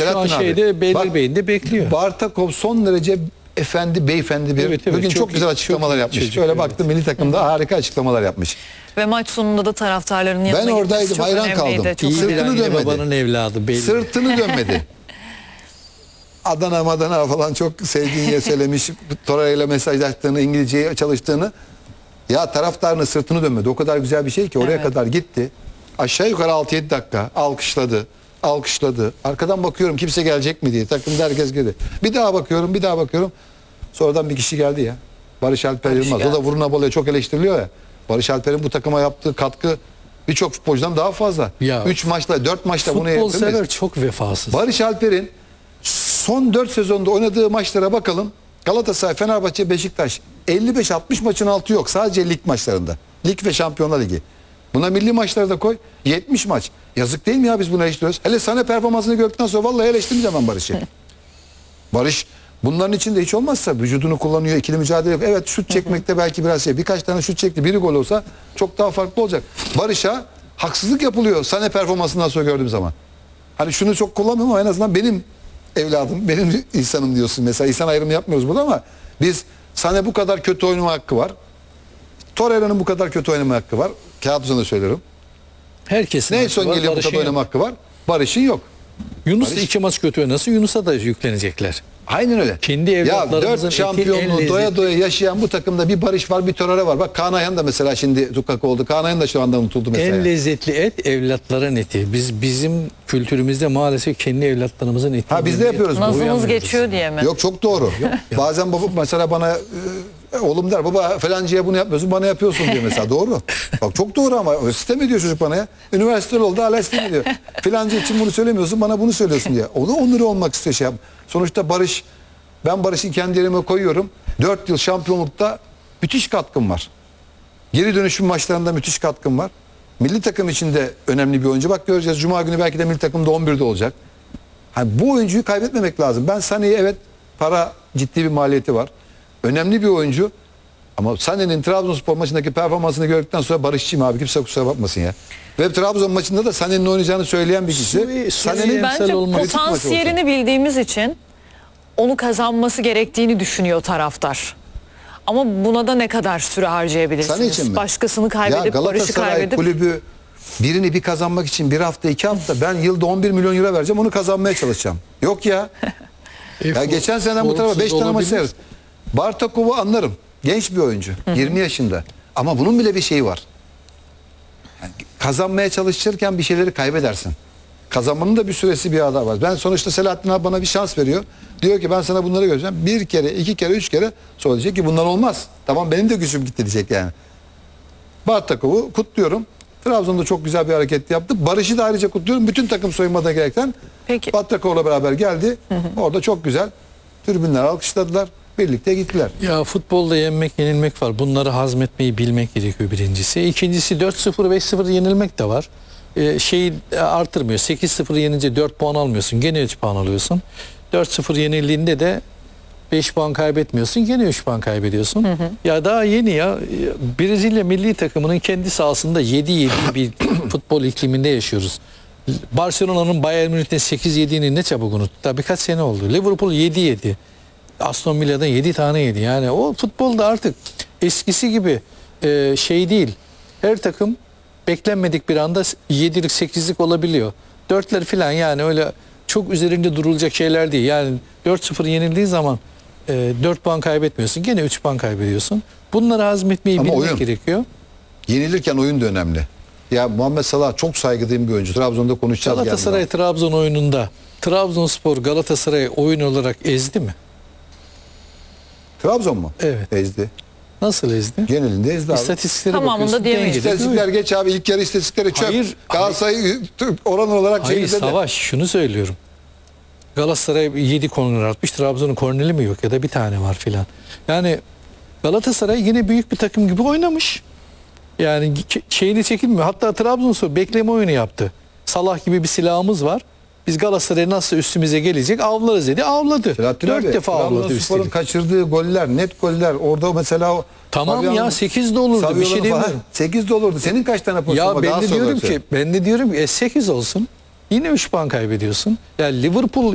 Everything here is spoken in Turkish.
şu an şeyde Beylerbeyi'nde bekliyor. Bartakov son derece beyefendi bir. Evet, bugün çok güzel açıklamalar yapmış. çocuk, Şöyle baktım, milli takımda harika açıklamalar yapmış. Ve maç sonunda da taraftarların yanına Ben gitmesi oradaydım, çok hayran önemliydi. kaldım. Çok İyi bir Sırtını anne dönmedi. babanın evladı belli. Sırtını dönmedi. Adana falan çok sevdiğini diye söylemiş. Torreira'yla mesajlaştığını, İngilizceyi çalıştığını. Ya taraftarının sırtını dönmedi. O kadar güzel bir şey ki oraya kadar gitti. Aşağı yukarı 6-7 dakika alkışladı. Arkadan bakıyorum kimse gelecek mi diye. Takımda herkes geldi. Bir daha bakıyorum. Sonradan bir kişi geldi ya. Barış Alper Yılmaz. O da Vuruna Bala'ya çok eleştiriliyor ya. Barış Alper'in bu takıma yaptığı katkı birçok futbolcudan daha fazla. 3 maçla 4 maçla bunu Futbol yaptırmayız. sever çok vefasız. Barış Alper'in son 4 sezonda oynadığı maçlara bakalım. Galatasaray, Fenerbahçe, Beşiktaş 55-60 maçın altı yok. Sadece lig maçlarında. Lig ve Şampiyonlar Ligi. Buna milli maçları da koy. 70 maç. Yazık değil mi ya biz bunu eleştiriyoruz? Hele Sané performansını gördükten sonra vallahi eleştirmeyeceğim ben Barış'ı. Barış bunların içinde hiç olmazsa vücudunu kullanıyor, ikili mücadele yapıyor. Evet şut çekmekte belki biraz birkaç tane şut çekti. Biri gol olsa çok daha farklı olacak. Barış'a haksızlık yapılıyor Sané performansından sonra gördüğüm zaman. Hani şunu çok kullanmıyorum ama en azından benim evladım, benim insanım diyorsun mesela. İnsan ayrımı yapmıyoruz burada ama biz Sané bu kadar kötü oynama hakkı var. Torreira'nın bu kadar kötü oynama hakkı var. Kağıt üzerinde söylüyorum. Herkesin Nelson geliyor bu kadar oynama hakkı var. Barış'ın yok. Yunus da 2 maç kötü oynasın. Yunus'a da yüklenecekler. Aynen öyle. Kendi ya evlatlarımızın 4 şampiyonluğu doya doya yaşayan bu takımda bir Barış var, bir Torreira var. Bak Kaan Ayhan da mesela şimdi tukak oldu. Kaan Ayhan da şu anda unutuldu mesela. En lezzetli et evlatların eti. Bizim kültürümüzde maalesef kendi evlatlarımızın eti. Ha biz de yapıyoruz. Nazımız geçiyor diye mi? Yok çok doğru. Bazen baba mesela bana oğlum der baba falancıya bunu yapmıyorsun bana yapıyorsun diyor mesela doğru. Bak çok doğru ama sistem ediyor çocuk bana ya. Üniversiteli oldu hala sistem ediyor. Filancı için bunu söylemiyorsun bana bunu söylüyorsun diye. O da onuru olmak istiyor şey yap. Sonuçta Barış ben Barış'ı kendi yerime koyuyorum. 4 yıl şampiyonlukta müthiş katkım var. Geri dönüşüm maçlarında müthiş katkım var. Milli takım için de önemli bir oyuncu. Bak göreceğiz Cuma günü belki de milli takımda 11'de olacak. Hani bu oyuncuyu kaybetmemek lazım. Ben Sané'yi evet para ciddi bir maliyeti var. Önemli bir oyuncu. Ama Sané'nin Trabzonspor maçındaki performansını gördükten sonra Barışçıyım abi kimse kusura bakmasın ya. Ve Trabzon maçında da Sané'nin oynayacağını söyleyen bir kişi. Sané'nin Bence potansiyelini bildiğimiz için onu kazanması gerektiğini düşünüyor taraftar. Ama buna da ne kadar süre harcayabilirsiniz? Sané için mi? Başkasını kaybedip ya Barış'ı Galatasaray kaybedip. kulübü birini bir kazanmak için bir hafta 2 hafta ben yılda 11 milyon euro vereceğim onu kazanmaya çalışacağım. Yok ya. Ya geçen sene bu tarafa 5 tane maç sayarız. Bartakov'u anlarım. Genç bir oyuncu. 20 yaşında. Ama bunun bile bir şeyi var. Yani kazanmaya çalışırken bir şeyleri kaybedersin. Kazanmanın da bir süresi bir ada var. Ben sonuçta Selahattin abi bana bir şans veriyor. Diyor ki ben sana bunları göreceğim. 1 kere, 2 kere, 3 kere sonra diyecek ki bundan olmaz. Tamam benim de gücüm gitti diyecek yani. Bartakov'u kutluyorum. Trabzon'da çok güzel bir hareket yaptı. Barış'ı da ayrıca kutluyorum. Bütün takım soyunmada gerekten Bartakov'la beraber geldi. Orada çok güzel. Tribünler alkışladılar. Birlikte gittiler. Ya futbolda yenmek yenilmek var. Bunları hazmetmeyi bilmek gerekiyor birincisi. İkincisi 4-0 5-0 yenilmek de var. Şeyi artırmıyor. 8-0 yenince 4 puan almıyorsun. Gene 3 puan alıyorsun. 4-0 yenildiğinde de 5 puan kaybetmiyorsun. Gene 3 puan kaybediyorsun. Ya daha yeni ya. Brezilya milli takımının kendi sahasında 7-7 bir futbol ikliminde yaşıyoruz. Barcelona'nın Bayern Münih'ten 8-7'ni ne çabuk unuttu. Daha birkaç sene oldu. Liverpool 7-7. Aston Villa'dan 7 tane yedi. Yani o futbolda artık eskisi gibi şey değil. Her takım beklenmedik bir anda 7'lik 8'lik olabiliyor. 4'ler falan yani öyle çok üzerinde durulacak şeyler değil. Yani 4-0 yenildiği zaman 4 puan kaybetmiyorsun. Gene 3 puan kaybediyorsun. Bunları hazmetmeyi bilmek gerekiyor. Yenilirken oyun da önemli. Ya Muhammed Salah çok saygıdığım bir oyuncu. Trabzon'da konuşacağız. Galatasaray Trabzon oyununda Trabzonspor Galatasaray oyun olarak ezdi mi? Trabzon mu? Evet. Ezdi. Nasıl ezdi? Genelinde ezdi abi. İstatistiklere Tamamında diyemeyiz. İstatistikler geç abi. İlk yarı istatistikleri çöp. Hayır, Galatasaray oran olarak hayır Savaş şunu söylüyorum. Galatasaray 7 korner atmış. Trabzon'un korneri mi yok ya da bir tane var filan. Yani Galatasaray yine büyük bir takım gibi oynamış. Yani şeyini çekilmiyor. Hatta Trabzonspor bekleme oyunu yaptı. Salah gibi bir silahımız var. Biz Galatasaray nasıl üstümüze gelecek avlarız dedi. Avladı. 4 defa avladı üstelik. Kaçırdığı goller, net goller. Orada mesela o tamam ya 8 de olurdu. Bir şey demiyorum. 8 de olurdu. Senin kaç tane pozisyon var? Ya ben de diyorum ki 8 olsun. Yine 3 puan kaybediyorsun. Yani Liverpool